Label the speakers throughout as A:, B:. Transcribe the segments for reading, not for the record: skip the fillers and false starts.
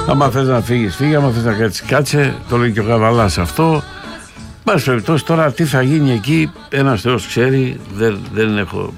A: Άμα θες να φύγεις, φύγει. Άμα θες να κάτσεις, κάτσε. Το λέει και ο Καβαλάς αυτό. Πάση περιπτώσει, τώρα τι θα γίνει εκεί, ένας Θεός ξέρει. Δεν έχω.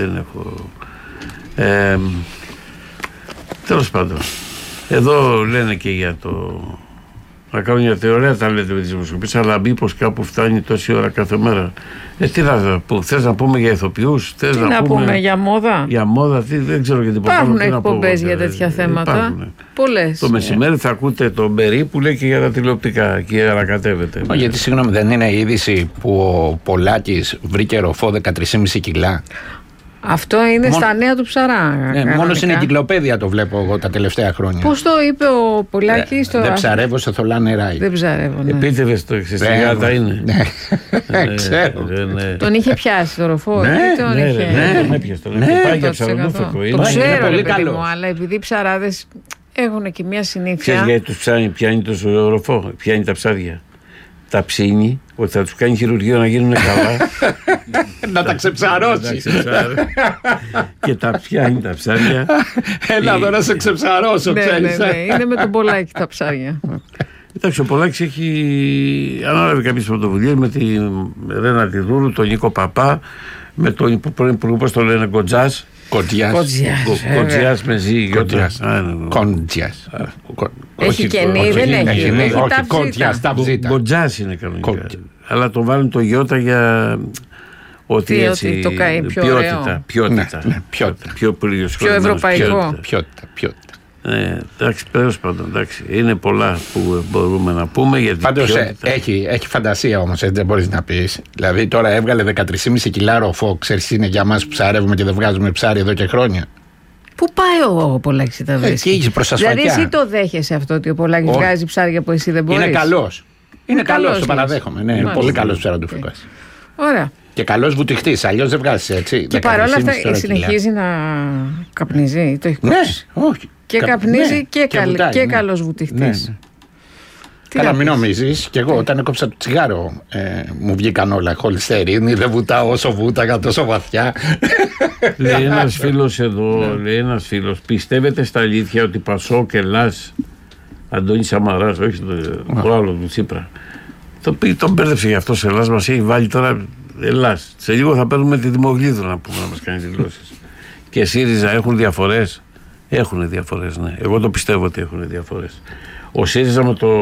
A: Τέλος πάντων. Εδώ λένε και για το. Να κάνουν μια θεωρία, τα λέτε με τις δημοσκοπήσεις, αλλά μήπως κάπου φτάνει τόση ώρα κάθε μέρα. Τι να πούμε, θες να πούμε για ηθοποιούς, θες να πούμε
B: για μόδα.
A: Για μόδα, δεν ξέρω γιατί
B: υπάρχουν εκπομπές για τέτοια θέματα. Πολλές.
A: Το μεσημέρι θα ακούτε τον Μπερί που λέει και για τα τηλεοπτικά και ανακατεύεται.
C: Γιατί συγγνώμη, δεν είναι είδηση που ο Πολάκης βρήκε ροφό 13,5 κιλά.
B: Αυτό είναι στα νέα του Ψαρά.
C: Μόνο στην εγκυκλοπαίδεια το βλέπω εγώ τα τελευταία χρόνια.
B: Πώς το είπε ο Πολάκης?
C: Δεν ψαρεύω σε θολά νερά.
B: Δεν ψαρεύω. Ναι.
A: Επίτευες το εξαιστηγάτα είναι.
C: Ξέρω.
B: Τον είχε πιάσει το ροφό?
A: Ναι, τον έπιασε. Πάει για ψαροδούφεκο.
B: Το ξέρω, παιδί μου, αλλά επειδή οι ψαράδες έχουν και μια συνήθεια.
A: Ξέρεις γιατί τους πιάνει το ροφό, πιάνει τα ψάρια. Τα ψήνει, ότι θα τους κάνει χειρουργείο να γίνουν καλά.
C: Να τα ξεψαρώσει.
A: Και τα πιάνει τα ψάρια.
C: Έλα εδώ να σε ξεψαρώσω, ξέρεις.
B: Ναι, είναι με τον Πολάκη τα ψάρια.
A: Εντάξει, ο Πολάκης έχει ανάλαβε κάποιες πρωτοβουλίες με τη Ρένα Τιδούρου, τον Νίκο Παπά, με τον πρώην υπουργό, πώς το λένε, Κοντζάς. Κοντζιάς με ζή.
C: Κοντζιάς.
B: Έχει κενή, δεν έχει.
C: Όχι, Κοντζιάς, τα ψήτα.
A: Κοντζάς είναι κανονικά. Αλλά το βάλουν το γιώτα για ότι έτσι.
B: Το κάνει πιο ωραίο.
A: Ποιότητα.
B: Πιο ευρωπαϊκό.
C: Ποιότητα.
A: Εντάξει, τέλος πάντων, εντάξει. Είναι πολλά που μπορούμε να πούμε.
C: Πάντως έχει φαντασία όμως, δεν μπορείς να πεις. Δηλαδή τώρα έβγαλε 13,5 κιλά ροφό. Ξέρεις, είναι για μας που ψαρεύουμε και δεν βγάζουμε ψάρι εδώ και χρόνια.
B: Πού πάει ο Πολάκης τα βρίσκει?
C: Εκεί προς ασφαλιά.
B: Δηλαδή εσύ το δέχεσαι αυτό ότι ο Πολάκης βγάζει ψάρια που εσύ δεν μπορείς?
C: Είναι καλός. Είναι καλός, το παραδέχομαι. Ναι, είναι πολύ καλός ψαροντούφικος.
B: Ωραία.
C: Και καλός βουτυχτής, αλλιώς δεν βγάζεις έτσι.
B: Και παρόλα αυτά συνεχίζει να καπνίζει, το έχει κόψει?
C: Ναι, όχι.
B: Και καπνίζει και καλός βουτυχτής.
C: Καλά, μην νομίζεις. Και εγώ όταν έκοψα το τσιγάρο μου βγήκαν όλα. Χολυστερίνη, δεν βουτάω όσο βούταγα τόσο βαθιά.
A: Λέει ένας φίλος εδώ, πιστεύετε στα αλήθεια ότι Πασόκ, Ελλάς, Αντώνης Σαμαράς, όχι το άλλο του Τσίπρα, τον μπέρδεψε για αυτό σε Ελλάς, μας έχει βάλει τώρα Ελλάς. Σε λίγο θα παίρνουμε τη Δημογλίδου να πούμε, να μας κάνει δηλώσεις. Και ΣΥΡΙΖΑ έχουν διαφορές? Έχουν διαφορές, ναι. Εγώ το πιστεύω ότι έχουν διαφορές. Ο ΣΥΡΙΖΑ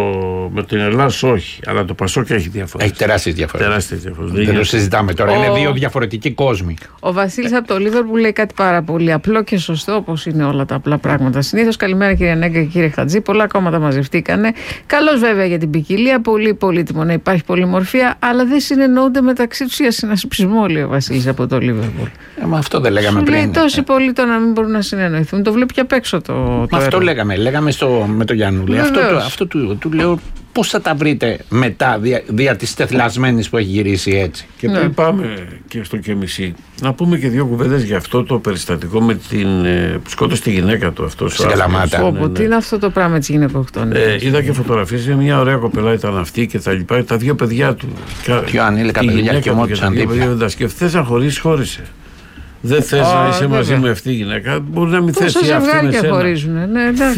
A: με την Ελλάς όχι, αλλά το Πασόκ έχει διαφορές.
C: Έχει τεράστιες διαφορές. Δεν το συζητάμε τώρα. Είναι δύο διαφορετικοί κόσμοι.
B: Ο Βασίλης από το Λίβερπουλ λέει κάτι πάρα πολύ απλό και σωστό, όπως είναι όλα τα απλά πράγματα. Συνήθως, καλημέρα κύριε Νέγκα και κύριε Χατζή. Πολλά κόμματα μαζευτήκανε. Καλώς βέβαια για την ποικιλία. Πολύ πολύτιμο να υπάρχει πολυμορφία, αλλά δεν συνεννοούνται μεταξύ τους για συνασπισμό, λέει ο Βασίλης από το Λίβερπουλ.
C: Μα αυτό δεν λέγαμε πριν.
B: Λέει τόσοι πολλοί το να μην μπορούν να συνεννοηθούν. Το βλέπει και απ' έξω το.
C: Μα αυτό λέγαμε με τον Γιάννουλη. Αυτό του λέω, πώς θα τα βρείτε μετά δια της τεθλασμένης που έχει γυρίσει έτσι.
A: Και πριν πάμε και στο Κεμισή, να πούμε και δύο κουβέντες για αυτό το περιστατικό με την που σκότωσε τη γυναίκα του αυτό.
C: Στην Καλαμάτα.
B: Τι είναι αυτό το πράγμα της γυναικοκτονίας?
A: Είδα και φωτογραφίες, μια ωραία κοπελά ήταν αυτή και τα λοιπά. Τα δύο παιδιά του.
C: Πιο ανήλικα παιδιά και μόνο τους αντίπια.
A: Και θες να χωρίς, χώρισε. Δεν θες να είσαι μαζί με αυτή η γυναίκα, μπορεί να μην θες ή αυτή με σένα.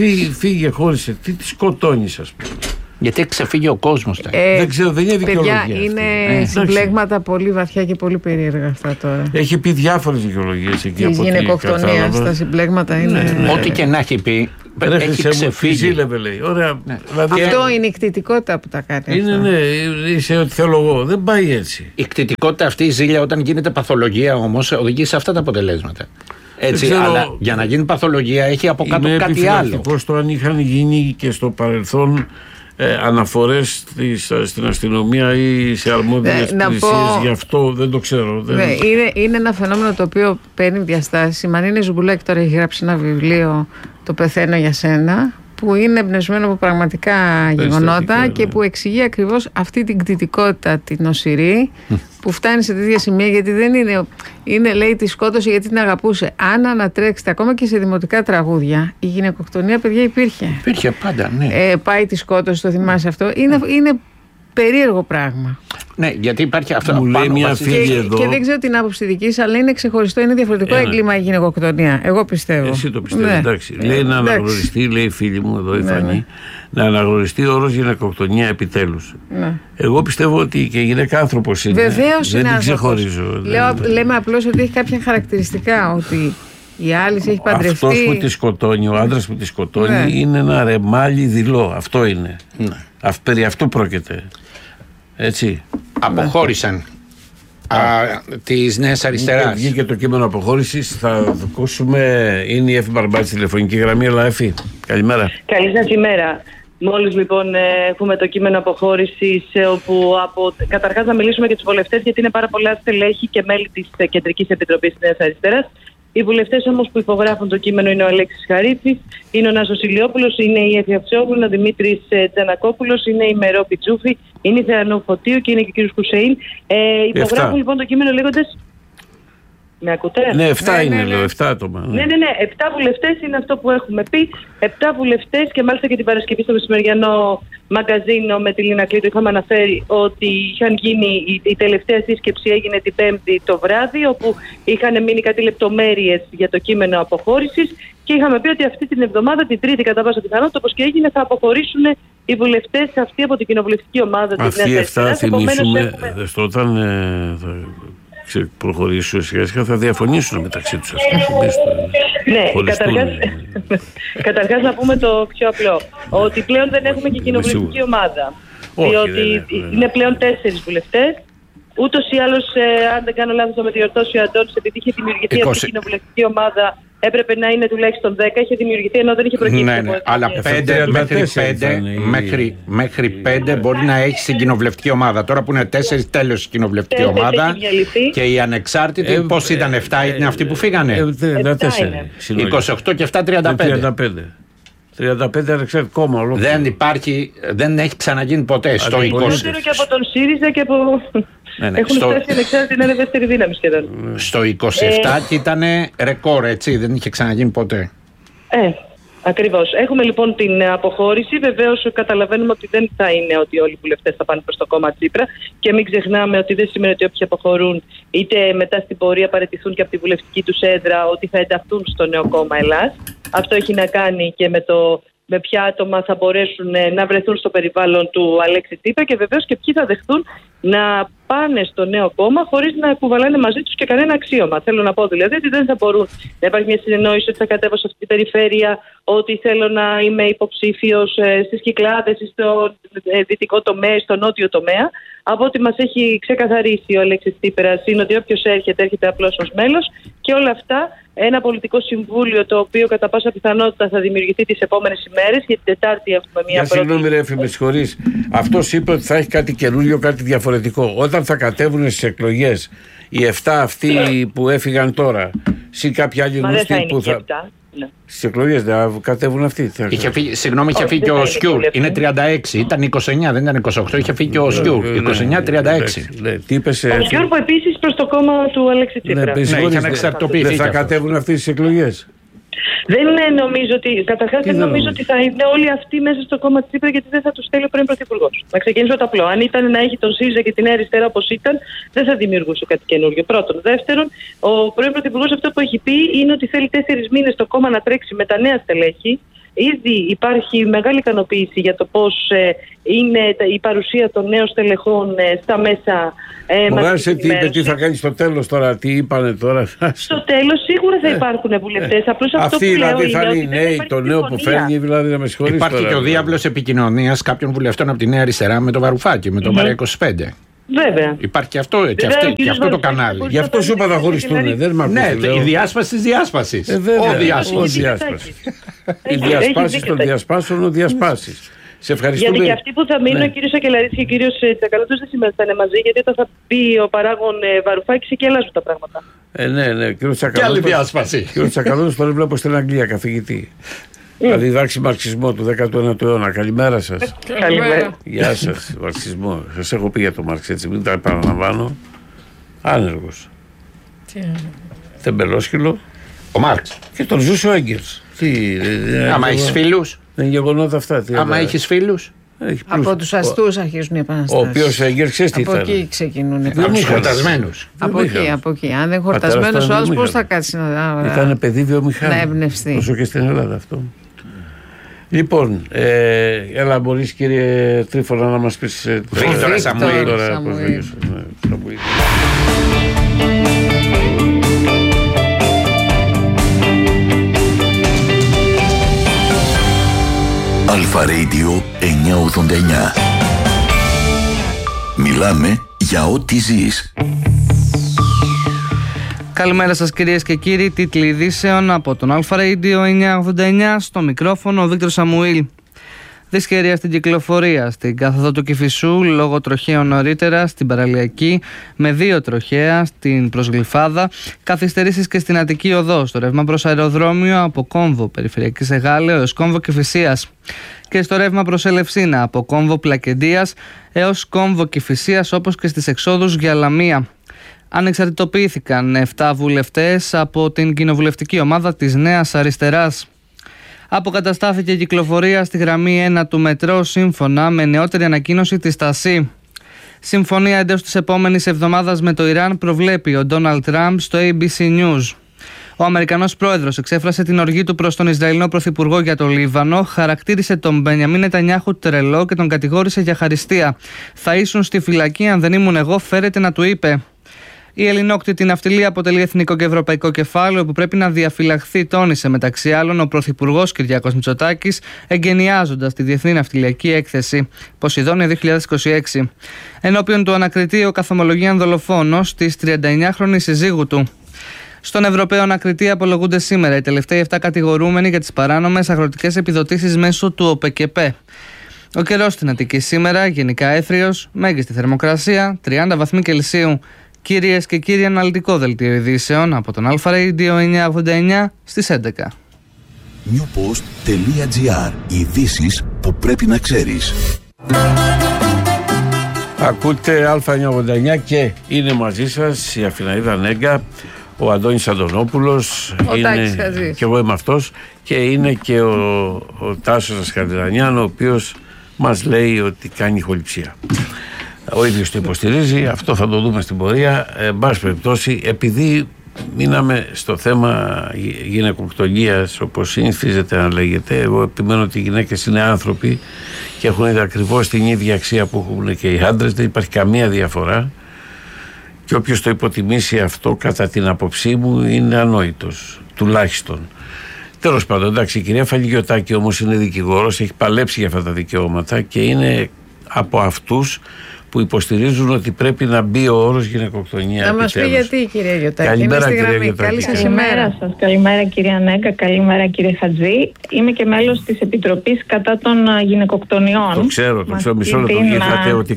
A: Φύγε, χώρισε. Τι τη σκοτώνεις, ας πούμε.
C: Γιατί έχει ξεφύγει ο κόσμος.
A: Δεν ξέρω, δεν είναι δικαιολογία.
B: Παιδιά, είναι συμπλέγματα πολύ βαθιά και πολύ περίεργα αυτά τώρα.
A: Έχει πει διάφορες δικαιολογίες εκεί.
B: Τη γυναικοκτονία στα συμπλέγματα είναι.
C: Ό,τι και να έχει πει. Έχει ξεφύγει.
B: Αυτό είναι η κτητικότητα που τα κάνει.
A: Είναι, είσαι ό,τι θέλω εγώ. Δεν πάει έτσι.
C: Η κτητικότητα αυτή, η ζήλια, όταν γίνεται παθολογία όμως, οδηγεί σε αυτά τα αποτελέσματα. Έτσι, αλλά για να γίνει παθολογία έχει από κάτω κάτι άλλο.
A: Είμαι το αν είχαν γίνει και στο παρελθόν αναφορές στην αστυνομία ή σε αρμόδιες υπηρεσίες, γι' αυτό δεν το ξέρω.
B: Είναι ένα φαινόμενο το οποίο παίρνει διαστάσεις. Η Μανίνη Ζουμπουλάκη τώρα έχει γράψει ένα βιβλίο, «Το πεθαίνω για σένα», που είναι εμπνευσμένο από πραγματικά γεγονότα και που εξηγεί ακριβώς αυτή την κτητικότητα, την νοσηρή, που φτάνει σε τέτοια σημεία, γιατί δεν είναι, λέει, τη σκότωσε γιατί την αγαπούσε. Αν ανατρέξετε ακόμα και σε δημοτικά τραγούδια, η γυναικοκτονία, παιδιά, υπήρχε.
C: Υπήρχε πάντα, ναι.
B: Πάει τη σκότωσε, το θυμάσαι αυτό. Είναι περίεργο πράγμα.
C: Ναι, γιατί υπάρχει αυτό.
A: Μου λέει μια φίλη εδώ.
B: Και δεν ξέρω την άποψη δική σας, αλλά είναι ξεχωριστό, είναι διαφορετικό έγκλημα η γυναικοκτονία. Εγώ πιστεύω.
A: Εσύ το πιστεύεις, εντάξει. Λέει να αναγνωριστεί, λέει η φίλη μου εδώ, η Φανή, να αναγνωριστεί ο όρος γυναικοκτονία επιτέλους. Ναι. Εγώ πιστεύω ότι και η γυναίκα άνθρωπος είναι.
B: Βεβαίως είναι.
A: Δεν την ξεχωρίζω.
B: Λέμε απλώς ότι έχει κάποια χαρακτηριστικά. Ότι η άλλη έχει παντρευτεί.
A: Αυτός που τη σκοτώνει, ο άντρας που τη σκοτώνει, είναι ένα ρεμάλι δειλό. Αυτό είναι. Περί αυτού πρόκειται. Έτσι.
C: Αποχώρησαν της Νέας Αριστεράς.
A: Βγήκε το κείμενο αποχώρησης. Θα ακούσουμε. Είναι η Εφη Μπαρμπάτη στη τηλεφωνική γραμμή. Αλλά Εφη, καλημέρα.
D: Καλή σας ημέρα. Μόλις λοιπόν έχουμε το κείμενο αποχώρησης, όπου καταρχάς να μιλήσουμε για τους βουλευτές, γιατί είναι πάρα πολλά στελέχη και μέλη της Κεντρικής Επιτροπής της Νέας Αριστεράς. Οι βουλευτές όμως που υπογράφουν το κείμενο είναι ο Αλέξης Χαρίτσης, είναι ο Νάσος Ηλιόπουλος, είναι η Εφη Αυσιόγλου, ο Δημήτρης Τζανακόπουλος, είναι η Μερό Πιτζούφη, είναι η Θεανού Φωτίου και είναι και ο κ. Χουσέιν. Υπογράφουν λοιπόν το κείμενο λέγοντας. Με ακούτε?
A: Ναι, 7 είναι, λέω, 7 άτομα.
D: Ναι, 7 βουλευτές είναι αυτό που έχουμε πει. 7 βουλευτές και μάλιστα και την Παρασκευή στο μεσημεριανό μαγκαζίνο με τη Λίνα Κλήτου είχαμε αναφέρει ότι είχαν γίνει, η τελευταία σύσκεψη έγινε την Πέμπτη το βράδυ, όπου είχαν μείνει κάτι λεπτομέρειες για το κείμενο αποχώρησης και είχαμε πει ότι αυτή την εβδομάδα, την Τρίτη κατά πάσα πιθανότητα, όπως και έγινε, θα αποχωρήσουν οι βουλευτές αυτοί από την κοινοβουλευτική ομάδα της Νέας Αριστεράς.
A: Αυτοί 7 θυμίσουμε, όταν προχωρήσουν σιγά σιγά θα διαφωνήσουν μεταξύ τους αυτούς.
D: Ναι, καταρχάς να πούμε το πιο απλό, ότι πλέον δεν έχουμε και κοινοβουλευτική ομάδα. Διότι είναι πλέον 4 βουλευτές. Ούτως ή άλλως, αν δεν κάνω λάθος, θα με διορθώσει ο Αντώνης, επειδή είχε δημιουργηθεί αυτή η κοινοβουλευτική ομάδα, έπρεπε να είναι τουλάχιστον 10. Είχε δημιουργηθεί ενώ δεν είχε προκύψει.
C: Ναι, αλλά 5 μέχρι 5 μπορεί να έχει στην κοινοβουλευτική ομάδα. Τώρα που είναι 4, τέλος η κοινοβουλευτική ομάδα. Και οι ανεξάρτητοι, πώς ήταν, 7 είναι αυτοί που φύγανε? 28 και 7, 35.
A: 35 ανεξάρτητο κόμμα ολόκληρο.
C: Δεν υπάρχει, δεν έχει ξαναγίνει ποτέ στο 20.
D: Περισσότερο και από τον ΣΥΡΙΖΑ και από. Έχουν φτάσει ανεξάρτητη, είναι δεύτερη δύναμη σχεδόν.
C: Στο 27 ήταν ρεκόρ, έτσι, δεν είχε ξαναγίνει ποτέ.
D: Ακριβώς. Έχουμε λοιπόν την αποχώρηση. Βεβαίως καταλαβαίνουμε ότι δεν θα είναι ότι όλοι οι βουλευτές θα πάνε προς το κόμμα Τσίπρα και μην ξεχνάμε ότι δεν σημαίνει ότι όποιοι αποχωρούν είτε μετά στην πορεία παραιτηθούν και από τη βουλευτική τους έδρα ότι θα ενταχθούν στο νέο κόμμα Ελλάς. Αυτό έχει να κάνει και με ποια άτομα θα μπορέσουν να βρεθούν στο περιβάλλον του Αλέξη Τσίπρα και βεβαίως και ποιοι θα δεχθούν να πάνε στο νέο κόμμα χωρίς να κουβαλάνε μαζί τους και κανένα αξίωμα. Θέλω να πω δηλαδή ότι δεν θα μπορούν να υπάρχει μια συνεννόηση ότι θα κατέβω σε αυτή την περιφέρεια, ότι θέλω να είμαι υποψήφιος στις Κυκλάδες, στο δυτικό τομέα, στο νότιο τομέα. Από ό,τι μας έχει ξεκαθαρίσει ο Αλέξης Τσίπρας είναι ότι όποιος έρχεται απλώς ως μέλος και όλα αυτά. Ένα πολιτικό συμβούλιο το οποίο κατά πάσα πιθανότητα θα δημιουργηθεί τις επόμενες ημέρες. Για την Τετάρτη έχουμε μια πρώτη.
A: Συγγνώμη, ρε Εφη, με συγχωρείς. Αυτός είπε ότι θα έχει κάτι καινούριο, κάτι διαφορετικό. Όταν θα κατέβουν στις εκλογές οι 7 αυτοί που έφυγαν τώρα, ή κάποιοι άλλοι γνωστοί που θα. Ναι. Στις εκλογές δεν κατέβουν αυτοί.
C: Είχε φύγει και ο Σκιούρ. Είναι 36. Ήταν 29, δεν ήταν 28. Είχε φύγει και ο Σκιούρ. 29-36.
D: Ο Σκιούρ που επίσης προς το κόμμα του Αλέξη Τσίπρα.
A: Δεν θα κατέβουν αυτοί στις εκλογές.
D: Δεν νομίζω ότι. Καταρχάς, δεν νομίζω ότι θα είναι όλοι αυτοί μέσα στο κόμμα της Τσίπρα, γιατί δεν θα τους στέλνει ο πρώην Πρωθυπουργός. Να ξεκινήσω το απλό. Αν ήταν να έχει τον ΣΥΡΙΖΑ και τη Νέα Αριστερά όπως ήταν, δεν θα δημιουργούσε κάτι καινούργιο. Πρώτον. Δεύτερον, ο πρώην Πρωθυπουργός αυτό που έχει πει είναι ότι θέλει 4 μήνες το κόμμα να τρέξει με τα νέα στελέχη. Ήδη υπάρχει μεγάλη ικανοποίηση για το πώς είναι η παρουσία των νέων στελεχών στα μέσα.
A: Μογάρισε τι είπε, τι θα κάνει στο τέλος τώρα, τι είπανε τώρα.
D: Στο τέλος σίγουρα θα υπάρχουν βουλευτές. Απλώς αυτό που λέω
A: δηλαδή θα είναι οι νέοι, το νέο που φέρνει, δηλαδή να με συγχωρείς.
C: Υπάρχει και ο διάβλος επικοινωνίας κάποιων βουλευτών από τη Νέα Αριστερά με το Βαρουφάκι, με το Μέρα 25.
D: Βέβαια.
C: Υπάρχει και αυτό, και αυτό το κανάλι.
A: Γι' αυτό σου είπα θα χωριστούν. Ναι,
C: η διάσπαση της διάσπασης.
A: Ο διάσπασης. Οι διασπάσεις των διασπάσεων, ο διασπάσεις. Σε ευχαριστούμε.
D: Γιατί και αυτοί που θα μείνουν, ο κύριος Σακελαρίδης και ο κύριος Τσακαλώτος δεν σήμερα θα είναι μαζί, γιατί όταν θα πει ο παράγων Βαρουφάκης και αλλάζουν τα πράγματα.
A: Ναι, κύριο Τσακαλώτος.
C: Και άλλη διάσπαση.
A: Κύριο Τσακαλώτος τον βλέπω στην Αγγλία καθηγητή. Θα διδάξει μαρξισμό του 19ου αιώνα. Καλημέρα σας.
D: Καλημέρα.
A: Γεια σας. Μαρξισμό. Σας έχω πει για το Μάρξ, έτσι, μην τα επαναλαμβάνω. Άνεργος. Τεμπελόσχυλο.
C: Ο Μάρξ.
A: Και τον ζούσε ο Έγκελς.
C: Άμα έχεις φίλους.
A: Δεν είναι γεγονότα αυτά.
C: Άμα έχεις φίλους.
B: Από τους αστούς αρχίζουν οι επαναστάσεις.
A: Ο οποίος έγκυρξε τι
B: ήταν. Από εκεί ξεκινούν οι
C: επαναστάσεις. Χορτασμένους.
B: Από εκεί. Αν δεν χορτασμένος ο άλλος, πώς θα κάτσει να.
A: Ήταν παιδί βιομηχάνη.
B: Να εμπνευστεί.
A: Όσο και στην Ελλάδα αυτό. Λοιπόν, έλα μπορείς κύριε Τρίφωνα να μας πεις.
C: Βίκτορα Σαμουήλ.
E: Αλφα Radio 989. Μιλάμε για ό,τι ζεις.
F: Καλημέρα σας κυρίες και κύριοι, τίτλοι ειδήσεων από τον Αλφα Radio 989, στο μικρόφωνο ο Βίκτορ Σαμουήλ. Δυσχερία στην κυκλοφορία στην κάθοδο του Κηφισού λόγω τροχαίων νωρίτερα στην Παραλιακή, με 2 τροχαία στην Προσγλυφάδα, καθυστερήσεις και στην Αττική Οδό στο ρεύμα προς αεροδρόμιο από Κόμβο Περιφερειακής Εγάλεω έως Κόμβο Κηφισίας και στο ρεύμα προς Ελευσίνα από Κόμβο Πλακεντίας έως Κόμβο Κηφισίας, όπως και στις εξόδους για Λαμία. Ανεξαρτητοποιήθηκαν 7 βουλευτές από την κοινοβουλευτική ομάδα της Νέας Αριστεράς. Αποκαταστάθηκε η κυκλοφορία στη γραμμή 1 του μετρό σύμφωνα με νεότερη ανακοίνωση της ΤΑΣΥ. Συμφωνία εντός της επόμενης εβδομάδας με το Ιράν προβλέπει ο Ντόναλντ Τραμπ στο ABC News. Ο Αμερικανός πρόεδρος εξέφρασε την οργή του προς τον Ισραηλινό πρωθυπουργό για το Λίβανο, χαρακτήρισε τον Μπενιαμίν Νετανιάχου τρελό και τον κατηγόρησε για χαριστία. «Θα ήσουν στη φυλακή αν δεν ήμουν εγώ», φέρεται να του είπε. Η ελληνόκτητη ναυτιλία αποτελεί εθνικό και ευρωπαϊκό κεφάλαιο που πρέπει να διαφυλαχθεί, τόνισε μεταξύ άλλων ο Πρωθυπουργός Κυριάκος Μητσοτάκης, εγκαινιάζοντας τη Διεθνή Ναυτιλιακή Έκθεση Ποσειδόνια 2026. Ενώπιον του ανακριτή ο καθομολογίαν δολοφόνος της 39χρονης συζύγου του. Στον Ευρωπαίο ανακριτή απολογούνται σήμερα οι τελευταίοι 7 κατηγορούμενοι για τις παράνομες αγροτικές επιδοτήσεις μέσω του ΟΠΕΚΕΠΕ. Ο καιρός στην Αττική σήμερα γενικά έθριος, μέγιστη θερμοκρασία 30 βαθμοί Κελσίου. Κυρίες και κύριοι, αναλυτικό δελτίο ειδήσεων από τον Αλφα Radio 989 στις 11.
E: Newpost.gr. Ειδήσεις που πρέπει να ξέρεις.
A: Ακούτε Α989 και είναι μαζί σας η Αθηναίδα Νέγκα, ο Αντώνης Αντωνόπουλος, και εγώ είμαι αυτός, και είναι και ο Τάσος Ασκανδρανιάν, ο οποίος μας λέει ότι κάνει ηχοληψία. Ο ίδιος το υποστηρίζει, αυτό θα το δούμε στην πορεία. Εν πάση περιπτώσει, επειδή μείναμε στο θέμα γυναικοκτονίας, όπως συνηθίζεται να λέγεται, εγώ επιμένω ότι οι γυναίκες είναι άνθρωποι και έχουν ακριβώς την ίδια αξία που έχουν και οι άντρες, δεν υπάρχει καμία διαφορά. Και όποιος το υποτιμήσει αυτό, κατά την άποψή μου, είναι ανόητος, τουλάχιστον. Τέλος πάντων, εντάξει, η κυρία Φαλιγιωτάκη όμως είναι δικηγόρος, έχει παλέψει για αυτά τα δικαιώματα και είναι από αυτούς που υποστηρίζουν ότι πρέπει να μπει ο όρος γυναικοκτονία.
B: Να μας πει γιατί, κυρία Γιωτάκη.
A: Καλημέρα, κυρία Γιωτάκη.
G: Καλημέρα σας. Καλημέρα, κυρία Νέγκα. Καλημέρα, κύριε Χατζή. Είμαι και μέλος της Επιτροπής κατά των γυναικοκτονιών.
A: Το ξέρω. Μισό λεπτό. Είδατε ότι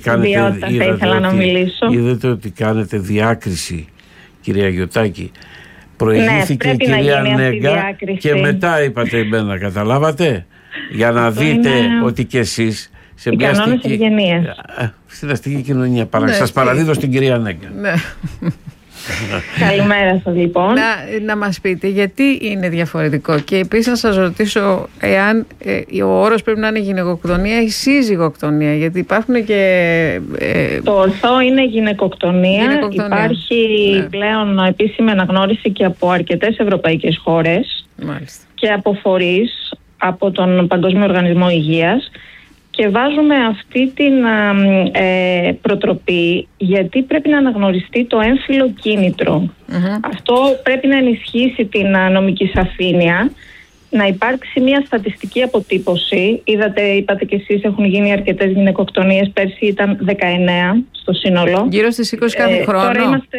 A: κάνετε διάκριση, κυρία Γιωτάκη. Προηγήθηκε η κυρία Νέγκα και μετά είπατε εμένα. Καταλάβατε? Για να δείτε ότι κι εσείς σε μια στην αστική κοινωνία. Σας παραδίδω στην κυρία Νέγκα.
B: Ναι.
G: Καλημέρα σας λοιπόν.
B: Να μας πείτε γιατί είναι διαφορετικό, και επίσης να σας ρωτήσω εάν ο όρος πρέπει να είναι γυναικοκτονία ή σύζυγοκτονία, γιατί υπάρχουν και...
G: Το ορθό είναι γυναικοκτονία. Υπάρχει πλέον επίσημη αναγνώριση και από αρκετές ευρωπαϊκές χώρες.
B: Μάλιστα.
G: Και από φορείς, από τον Παγκόσμιο Οργανισμό Υγείας. Και βάζουμε αυτή την προτροπή γιατί πρέπει να αναγνωριστεί το έμφυλο κίνητρο. Αυτό πρέπει να ενισχύσει την νομική σαφήνεια, να υπάρξει μια στατιστική αποτύπωση. Είπατε και εσείς, έχουν γίνει αρκετές γυναικοκτονίες. Πέρσι ήταν 19 στο σύνολο.
B: Γύρω στις 20 κάθε χρόνο.
G: Τώρα είμαστε